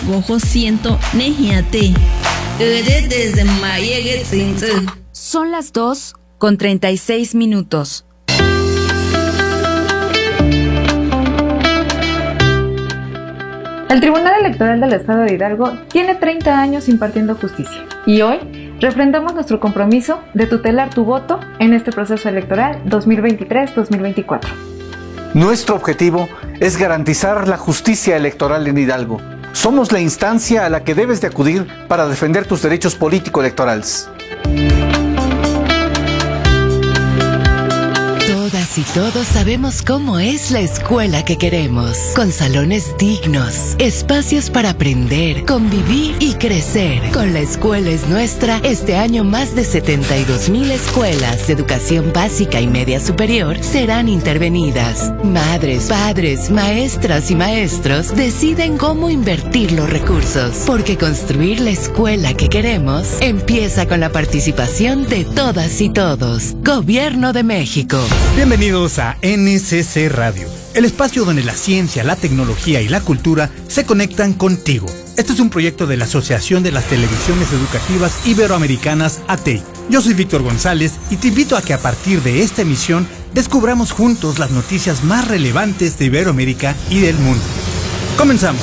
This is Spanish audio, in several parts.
Gojo siento nejiate. Desde Mayegue Tzinze. Son las 2:36. El Tribunal Electoral del Estado de Hidalgo tiene 30 años impartiendo justicia y hoy refrendamos nuestro compromiso de tutelar tu voto en este proceso electoral 2023-2024. Nuestro objetivo es garantizar la justicia electoral en Hidalgo. Somos la instancia a la que debes de acudir para defender tus derechos político-electorales. Y todos sabemos cómo es la escuela que queremos, con salones dignos, espacios para aprender, convivir y crecer. Con La Escuela es Nuestra, este año más de 72,000 escuelas de educación básica y media superior serán intervenidas. Madres, padres, maestras y maestros deciden cómo invertir los recursos, porque construir la escuela que queremos empieza con la participación de todas y todos. Gobierno de México. Bienvenidos a NCC Radio, el espacio donde la ciencia, la tecnología y la cultura se conectan contigo. Este es un proyecto de la Asociación de las Televisiones Educativas Iberoamericanas, ATEI. Yo soy Víctor González y te invito a que a partir de esta emisión descubramos juntos las noticias más relevantes de Iberoamérica y del mundo. ¡Comenzamos!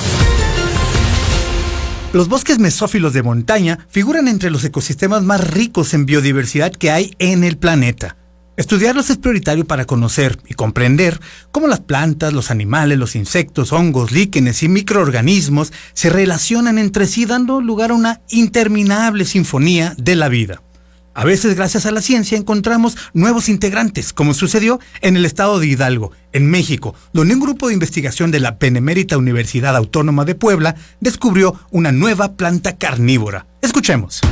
Los bosques mesófilos de montaña figuran entre los ecosistemas más ricos en biodiversidad que hay en el planeta. Estudiarlos es prioritario para conocer y comprender cómo las plantas, los animales, los insectos, hongos, líquenes y microorganismos se relacionan entre sí, dando lugar a una interminable sinfonía de la vida. A veces, gracias a la ciencia, encontramos nuevos integrantes, como sucedió en el estado de Hidalgo, en México, donde un grupo de investigación de la Benemérita Universidad Autónoma de Puebla descubrió una nueva planta carnívora. Escuchemos.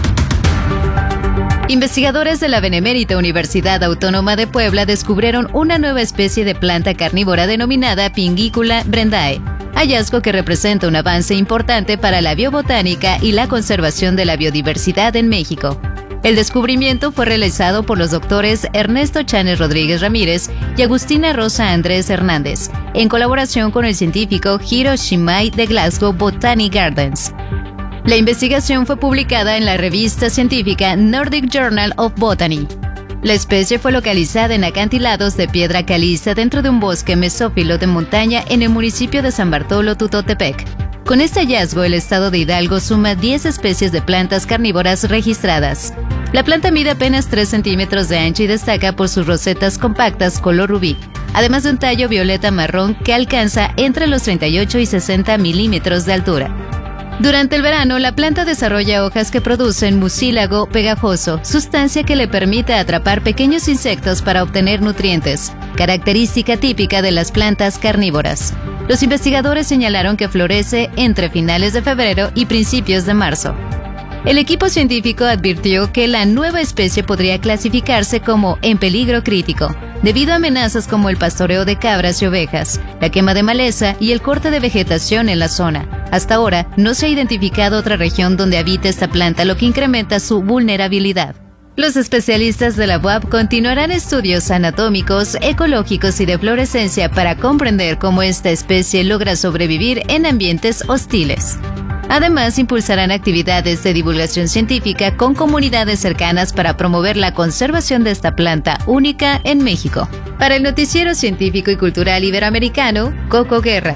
Investigadores de la Benemérita Universidad Autónoma de Puebla descubrieron una nueva especie de planta carnívora denominada Pinguicula brendae, hallazgo que representa un avance importante para la biobotánica y la conservación de la biodiversidad en México. El descubrimiento fue realizado por los doctores Ernesto Chanes Rodríguez Ramírez y Agustina Rosa Andrés Hernández, en colaboración con el científico Hiro Shimai de Glasgow Botanic Gardens. La investigación fue publicada en la revista científica Nordic Journal of Botany. La especie fue localizada en acantilados de piedra caliza dentro de un bosque mesófilo de montaña en el municipio de San Bartolo Tutotepec. Con este hallazgo, el estado de Hidalgo suma 10 especies de plantas carnívoras registradas. La planta mide apenas 3 centímetros de ancho y destaca por sus rosetas compactas color rubí, además de un tallo violeta marrón que alcanza entre los 38 y 60 milímetros de altura. Durante el verano, la planta desarrolla hojas que producen mucílago pegajoso, sustancia que le permite atrapar pequeños insectos para obtener nutrientes, característica típica de las plantas carnívoras. Los investigadores señalaron que florece entre finales de febrero y principios de marzo. El equipo científico advirtió que la nueva especie podría clasificarse como en peligro crítico, debido a amenazas como el pastoreo de cabras y ovejas, la quema de maleza y el corte de vegetación en la zona. Hasta ahora, no se ha identificado otra región donde habite esta planta, lo que incrementa su vulnerabilidad. Los especialistas de la UAP continuarán estudios anatómicos, ecológicos y de fluorescencia para comprender cómo esta especie logra sobrevivir en ambientes hostiles. Además, impulsarán actividades de divulgación científica con comunidades cercanas para promover la conservación de esta planta única en México. Para el Noticiero Científico y Cultural Iberoamericano, Coco Guerra.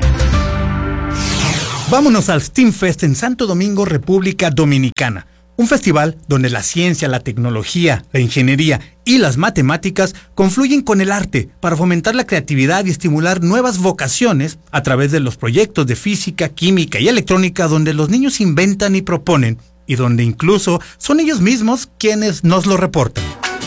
Vámonos al STEAM Fest en Santo Domingo, República Dominicana. Un festival donde la ciencia, la tecnología, la ingeniería y las matemáticas confluyen con el arte para fomentar la creatividad y estimular nuevas vocaciones a través de los proyectos de física, química y electrónica donde los niños inventan y proponen y donde incluso son ellos mismos quienes nos lo reportan.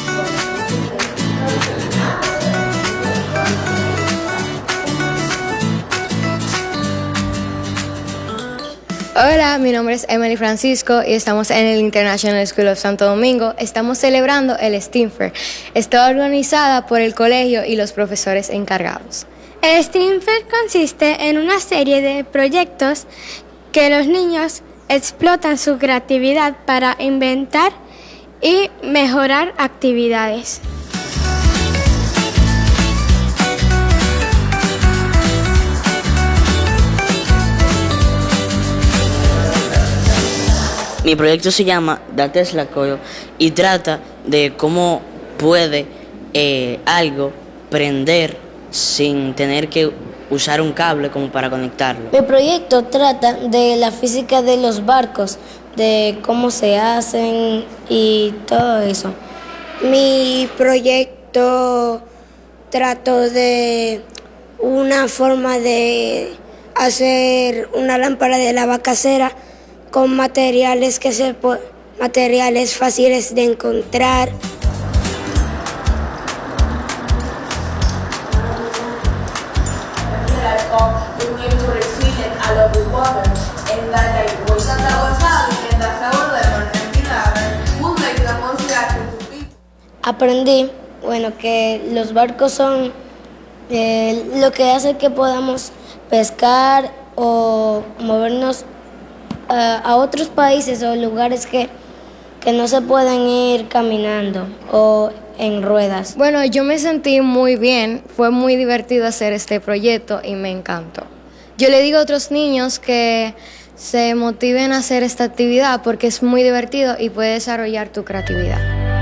Hola, mi nombre es Emily Francisco y estamos en el International School of Santo Domingo. Estamos celebrando el STEAM Fair. Está organizada por el colegio y los profesores encargados. El STEAM Fair consiste en una serie de proyectos que los niños explotan su creatividad para inventar y mejorar actividades. Mi proyecto se llama Tesla Coil y trata de cómo puede algo prender sin tener que usar un cable como para conectarlo. Mi proyecto trata de la física de los barcos, de cómo se hacen y todo eso. Mi proyecto trato de una forma de hacer una lámpara de lava casera con materiales fáciles de encontrar. Aprendí, que los barcos son lo que hace que podamos pescar o movernos a otros países o lugares que no se pueden ir caminando o en ruedas. Bueno, yo me sentí muy bien, fue muy divertido hacer este proyecto y me encantó. Yo le digo a otros niños que se motiven a hacer esta actividad porque es muy divertido y puede desarrollar tu creatividad.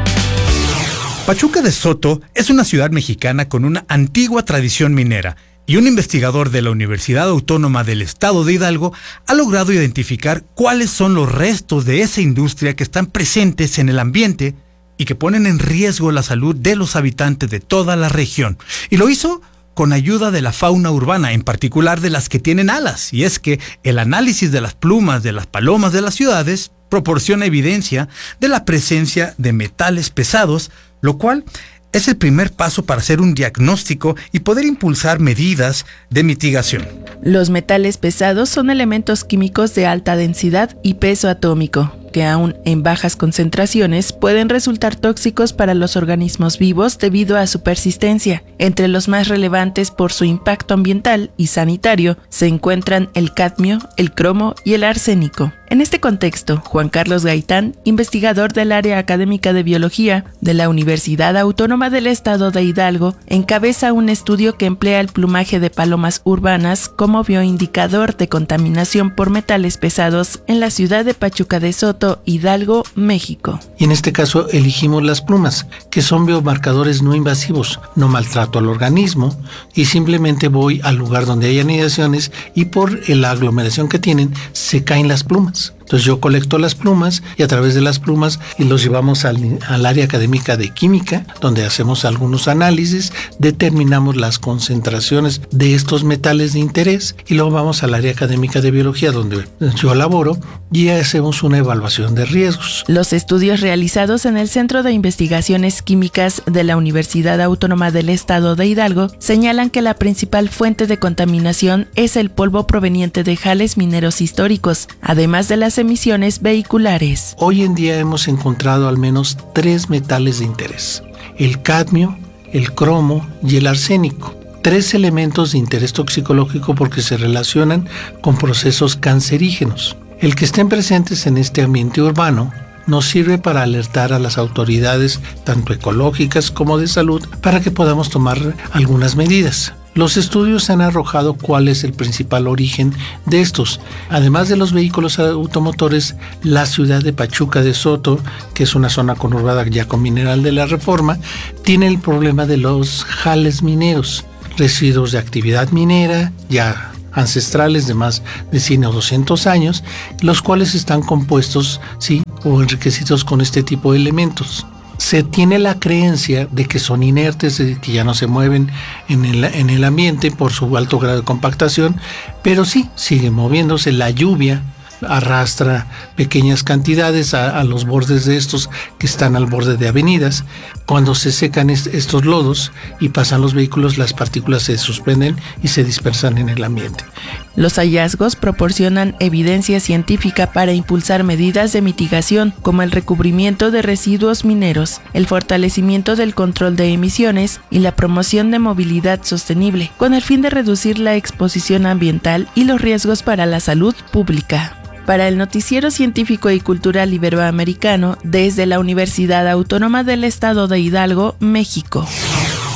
Pachuca de Soto es una ciudad mexicana con una antigua tradición minera y un investigador de la Universidad Autónoma del Estado de Hidalgo ha logrado identificar cuáles son los restos de esa industria que están presentes en el ambiente y que ponen en riesgo la salud de los habitantes de toda la región. Y lo hizo con ayuda de la fauna urbana, en particular de las que tienen alas. Y es que el análisis de las plumas de las palomas de las ciudades proporciona evidencia de la presencia de metales pesados, lo cual es el primer paso para hacer un diagnóstico y poder impulsar medidas de mitigación. Los metales pesados son elementos químicos de alta densidad y peso atómico, que aún en bajas concentraciones pueden resultar tóxicos para los organismos vivos debido a su persistencia. Entre los más relevantes por su impacto ambiental y sanitario se encuentran el cadmio, el cromo y el arsénico. En este contexto, Juan Carlos Gaitán, investigador del área académica de biología de la Universidad Autónoma del Estado de Hidalgo, encabeza un estudio que emplea el plumaje de palomas urbanas como bioindicador de contaminación por metales pesados en la ciudad de Pachuca de Soto, Hidalgo, México. Y en este caso elegimos las plumas, que son biomarcadores no invasivos. No maltrato al organismo y simplemente voy al lugar donde hay anidaciones y por la aglomeración que tienen se caen las plumas. Entonces yo colecto las plumas y a través de las plumas y los llevamos al área académica de química, donde hacemos algunos análisis, determinamos las concentraciones de estos metales de interés y luego vamos al área académica de biología, donde yo laboro, y hacemos una evaluación de riesgos. Los estudios realizados en el Centro de Investigaciones Químicas de la Universidad Autónoma del Estado de Hidalgo señalan que la principal fuente de contaminación es el polvo proveniente de jales mineros históricos, además de las emisiones vehiculares. Hoy en día hemos encontrado al menos 3 metales de interés: el cadmio, el cromo y el arsénico. 3 elementos de interés toxicológico porque se relacionan con procesos cancerígenos. El que estén presentes en este ambiente urbano nos sirve para alertar a las autoridades, tanto ecológicas como de salud, para que podamos tomar algunas medidas. Los estudios han arrojado cuál es el principal origen de estos. Además de los vehículos automotores, la ciudad de Pachuca de Soto, que es una zona conurbada ya con Mineral de la Reforma, tiene el problema de los jales mineros, residuos de actividad minera ya ancestrales de más de 100 o 200 años, los cuales están compuestos, o enriquecidos con este tipo de elementos. Se tiene la creencia de que son inertes, de que ya no se mueven en el ambiente por su alto grado de compactación, pero sí, siguen moviéndose. La lluvia arrastra pequeñas cantidades a los bordes de estos que están al borde de avenidas. Cuando se secan estos lodos y pasan los vehículos, las partículas se suspenden y se dispersan en el ambiente. Los hallazgos proporcionan evidencia científica para impulsar medidas de mitigación, como el recubrimiento de residuos mineros, el fortalecimiento del control de emisiones y la promoción de movilidad sostenible, con el fin de reducir la exposición ambiental y los riesgos para la salud pública. Para el Noticiero Científico y Cultural Iberoamericano, desde la Universidad Autónoma del Estado de Hidalgo, México.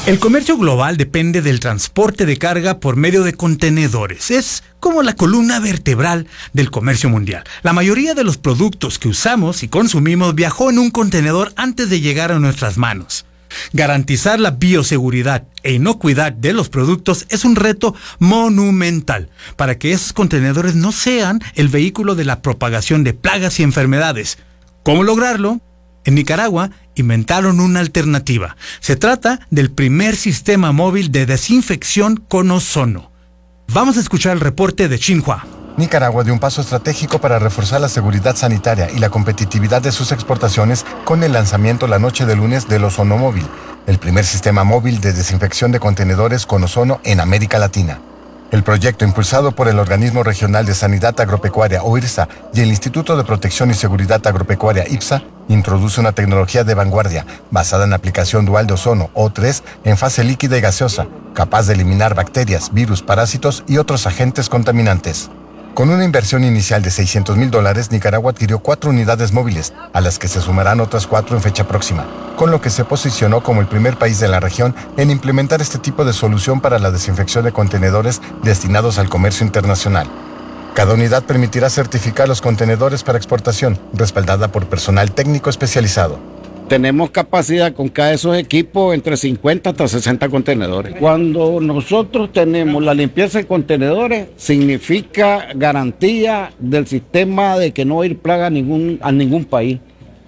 El comercio global depende del transporte de carga por medio de contenedores. Es como la columna vertebral del comercio mundial. La mayoría de los productos que usamos y consumimos viajó en un contenedor antes de llegar a nuestras manos. Garantizar la bioseguridad e inocuidad de los productos es un reto monumental para que esos contenedores no sean el vehículo de la propagación de plagas y enfermedades. ¿Cómo lograrlo? En Nicaragua inventaron una alternativa. Se trata del primer sistema móvil de desinfección con ozono. Vamos a escuchar el reporte de Xinhua. Nicaragua dio un paso estratégico para reforzar la seguridad sanitaria y la competitividad de sus exportaciones con el lanzamiento la noche de lunes del Ozono Móvil, el primer sistema móvil de desinfección de contenedores con ozono en América Latina. El proyecto, impulsado por el Organismo Regional de Sanidad Agropecuaria, OIRSA, y el Instituto de Protección y Seguridad Agropecuaria, IPSA, introduce una tecnología de vanguardia basada en aplicación dual de ozono, O3, en fase líquida y gaseosa, capaz de eliminar bacterias, virus, parásitos y otros agentes contaminantes. Con una inversión inicial de $600,000, Nicaragua adquirió 4 unidades móviles, a las que se sumarán otras 4 en fecha próxima, con lo que se posicionó como el primer país de la región en implementar este tipo de solución para la desinfección de contenedores destinados al comercio internacional. Cada unidad permitirá certificar los contenedores para exportación, respaldada por personal técnico especializado. Tenemos capacidad con cada de esos equipos entre 50 hasta 60 contenedores. Cuando nosotros tenemos la limpieza de contenedores, significa garantía del sistema de que no va a ir plaga a ningún país.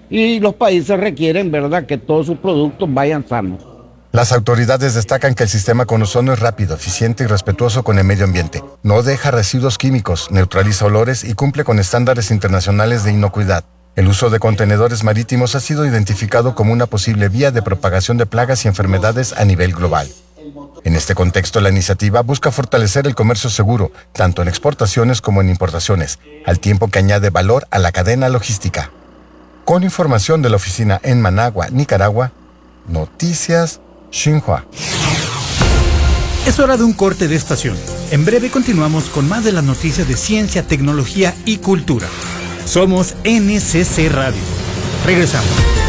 Y los países requieren, ¿verdad?, que todos sus productos vayan sanos. Las autoridades destacan que el sistema con ozono es rápido, eficiente y respetuoso con el medio ambiente. No deja residuos químicos, neutraliza olores y cumple con estándares internacionales de inocuidad. El uso de contenedores marítimos ha sido identificado como una posible vía de propagación de plagas y enfermedades a nivel global. En este contexto, la iniciativa busca fortalecer el comercio seguro, tanto en exportaciones como en importaciones, al tiempo que añade valor a la cadena logística. Con información de la oficina en Managua, Nicaragua, Noticias Xinhua. Es hora de un corte de estación. En breve continuamos con más de las noticias de ciencia, tecnología y cultura. Somos NCC Radio. Regresamos.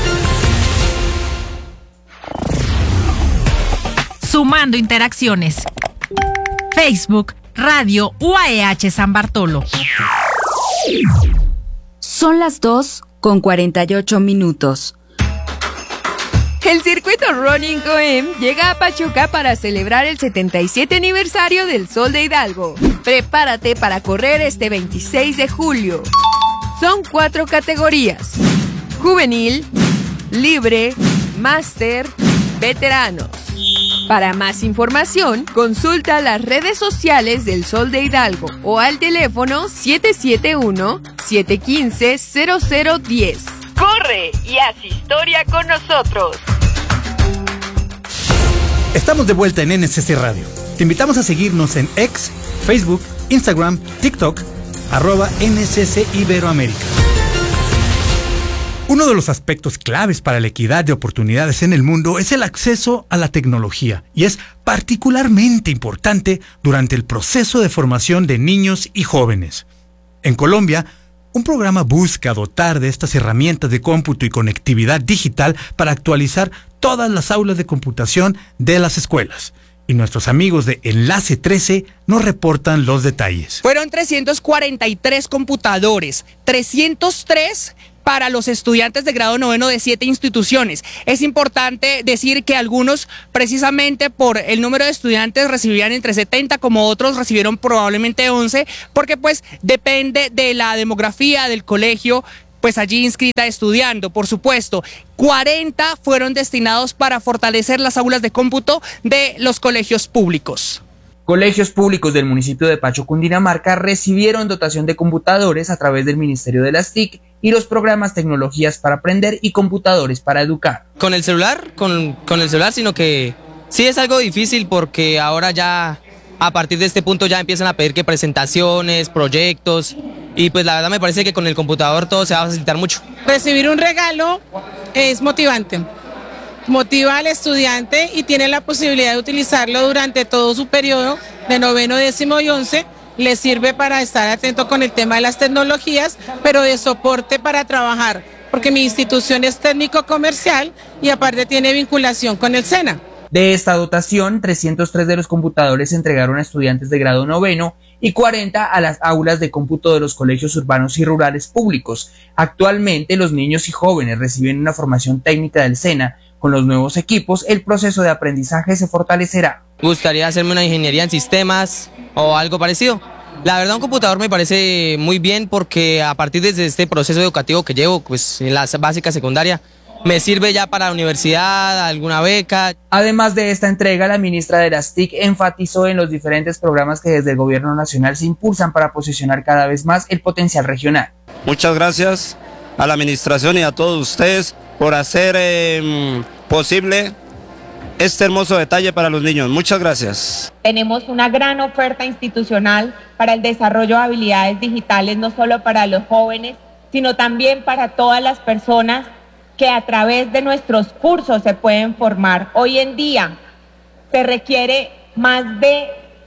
Sumando interacciones. Facebook, Radio UAEH San Bartolo. Son las 2:48. El circuito Running Coem llega a Pachuca para celebrar el 77 aniversario del Sol de Hidalgo. Prepárate para correr este 26 de julio. Son 4 categorías: juvenil, libre, máster, veteranos. Para más información, consulta las redes sociales del Sol de Hidalgo o al teléfono 771-715-0010. ¡Corre y haz historia con nosotros! Estamos de vuelta en NCC Radio. Te invitamos a seguirnos en X, Facebook, Instagram, TikTok, @NCC Iberoamérica. Uno de los aspectos claves para la equidad de oportunidades en el mundo es el acceso a la tecnología, y es particularmente importante durante el proceso de formación de niños y jóvenes. En Colombia, un programa busca dotar de estas herramientas de cómputo y conectividad digital para actualizar todas las aulas de computación de las escuelas. Y nuestros amigos de Enlace 13 nos reportan los detalles. Fueron 343 computadores, 303 para los estudiantes de grado noveno de 7 instituciones. Es importante decir que algunos, precisamente por el número de estudiantes, recibían entre 70, como otros recibieron probablemente 11, porque pues depende de la demografía del colegio, pues allí inscrita estudiando. Por supuesto, 40 fueron destinados para fortalecer las aulas de cómputo de los colegios públicos. Colegios públicos del municipio de Pacho, Cundinamarca, recibieron dotación de computadores a través del Ministerio de las TIC y los programas Tecnologías para Aprender y Computadores para Educar. Con el celular, sino que sí es algo difícil porque ahora ya a partir de este punto ya empiezan a pedir que presentaciones, proyectos, y pues la verdad me parece que con el computador todo se va a facilitar mucho. Recibir un regalo es motivante. Motiva al estudiante y tiene la posibilidad de utilizarlo durante todo su periodo de noveno, décimo y 11. Le sirve para estar atento con el tema de las tecnologías, pero de soporte para trabajar, porque mi institución es técnico comercial y aparte tiene vinculación con el SENA. De esta dotación, 303 de los computadores se entregaron a estudiantes de grado noveno y 40 a las aulas de cómputo de los colegios urbanos y rurales públicos. Actualmente, los niños y jóvenes reciben una formación técnica del SENA. Con los nuevos equipos, el proceso de aprendizaje se fortalecerá. Me gustaría hacerme una ingeniería en sistemas o algo parecido. La verdad, un computador me parece muy bien porque a partir de este proceso educativo que llevo, pues en la básica secundaria, me sirve ya para la universidad, alguna beca. Además de esta entrega, la ministra de las TIC enfatizó en los diferentes programas que desde el gobierno nacional se impulsan para posicionar cada vez más el potencial regional. Muchas gracias a la administración y a todos ustedes por hacer posible este hermoso detalle para los niños. Muchas gracias. Tenemos una gran oferta institucional para el desarrollo de habilidades digitales, no solo para los jóvenes, sino también para todas las personas que a través de nuestros cursos se pueden formar. Hoy en día se requiere más de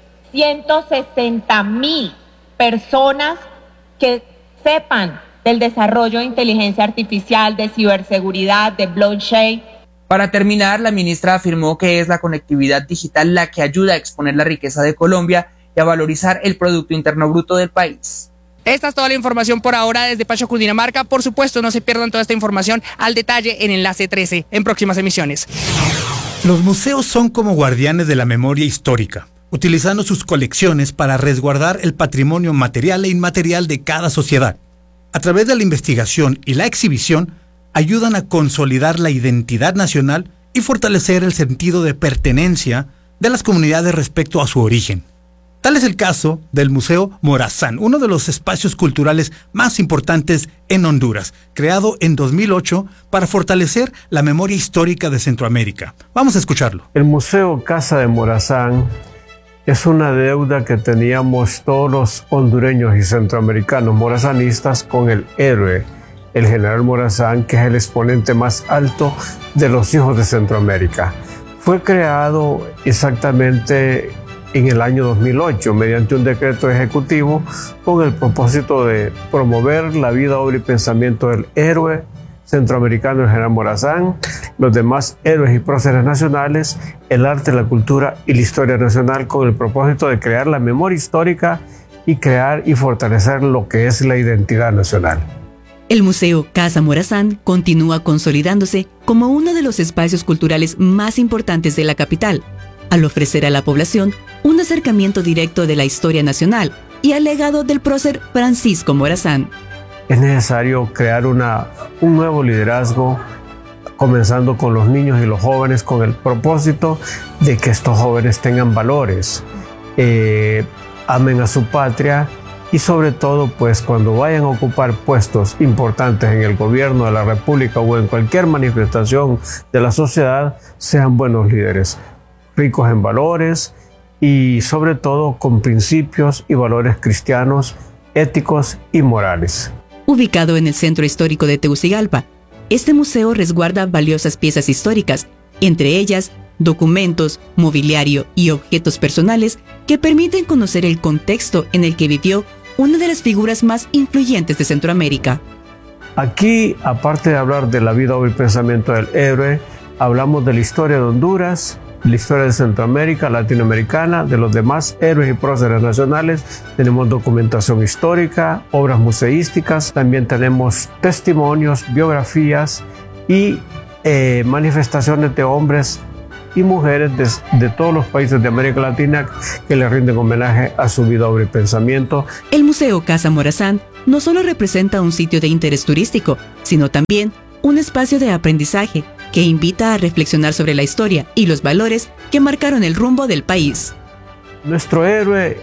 160,000 personas que sepan del desarrollo de inteligencia artificial, de ciberseguridad, de blockchain. Para terminar, la ministra afirmó que es la conectividad digital la que ayuda a exponer la riqueza de Colombia y a valorizar el Producto Interno Bruto del país. Esta es toda la información por ahora desde Pacho, Cundinamarca. Por supuesto, no se pierdan toda esta información al detalle en Enlace 13 en próximas emisiones. Los museos son como guardianes de la memoria histórica, utilizando sus colecciones para resguardar el patrimonio material e inmaterial de cada sociedad. A través de la investigación y la exhibición, ayudan a consolidar la identidad nacional y fortalecer el sentido de pertenencia de las comunidades respecto a su origen. Tal es el caso del Museo Morazán, uno de los espacios culturales más importantes en Honduras, creado en 2008 para fortalecer la memoria histórica de Centroamérica. Vamos a escucharlo. El Museo Casa de Morazán es una deuda que teníamos todos los hondureños y centroamericanos morazanistas con el héroe, el general Morazán, que es el exponente más alto de los hijos de Centroamérica. Fue creado exactamente en el año 2008 mediante un decreto ejecutivo con el propósito de promover la vida, obra y pensamiento del héroe centroamericano, el general Morazán, los demás héroes y próceres nacionales, el arte, la cultura y la historia nacional, con el propósito de crear la memoria histórica y crear y fortalecer lo que es la identidad nacional. El Museo Casa Morazán continúa consolidándose como uno de los espacios culturales más importantes de la capital, al ofrecer a la población un acercamiento directo de la historia nacional y al legado del prócer Francisco Morazán. Es necesario crear un nuevo liderazgo, comenzando con los niños y los jóvenes, con el propósito de que estos jóvenes tengan valores, amen a su patria y sobre todo, pues cuando vayan a ocupar puestos importantes en el gobierno de la República o en cualquier manifestación de la sociedad, sean buenos líderes, ricos en valores y sobre todo con principios y valores cristianos, éticos y morales. Ubicado en el centro histórico de Tegucigalpa, este museo resguarda valiosas piezas históricas, entre ellas documentos, mobiliario y objetos personales que permiten conocer el contexto en el que vivió una de las figuras más influyentes de Centroamérica. Aquí, aparte de hablar de la vida, obra y pensamiento del héroe, hablamos de la historia de Honduras, la historia de Centroamérica, latinoamericana, de los demás héroes y próceres nacionales. Tenemos documentación histórica, obras museísticas, también tenemos testimonios, biografías y manifestaciones de hombres y mujeres de todos los países de América Latina que le rinden homenaje a su vida, obra y pensamiento. El Museo Casa Morazán no solo representa un sitio de interés turístico, sino también un espacio de aprendizaje que invita a reflexionar sobre la historia y los valores que marcaron el rumbo del país. Nuestro héroe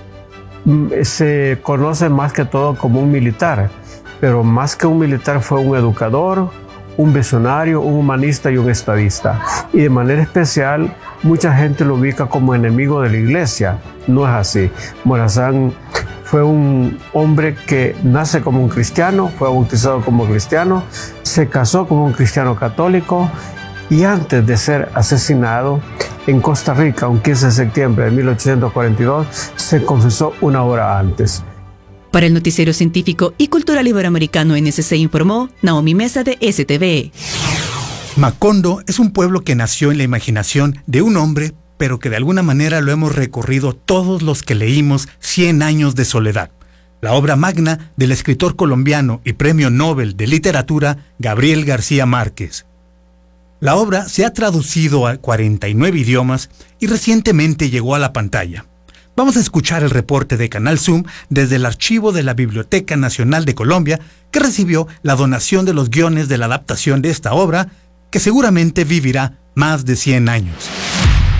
se conoce más que todo como un militar, pero más que un militar fue un educador, un visionario, un humanista y un estadista. Y de manera especial, mucha gente lo ubica como enemigo de la iglesia. No es así. Morazán fue un hombre que nace como un cristiano, fue bautizado como cristiano, se casó como un cristiano católico y antes de ser asesinado en Costa Rica, un 15 de septiembre de 1842, se confesó una hora antes. Para el Noticiero Científico y Cultural Iberoamericano NSC informó Naomi Mesa de STV. Macondo es un pueblo que nació en la imaginación de un hombre, pero que de alguna manera lo hemos recorrido todos los que leímos 100 años de soledad, la obra magna del escritor colombiano y premio Nobel de Literatura Gabriel García Márquez. La obra se ha traducido a 49 idiomas y recientemente llegó a la pantalla. Vamos a escuchar el reporte de Canal Zoom desde el archivo de la Biblioteca Nacional de Colombia, que recibió la donación de los guiones de la adaptación de esta obra, que seguramente vivirá más de 100 años.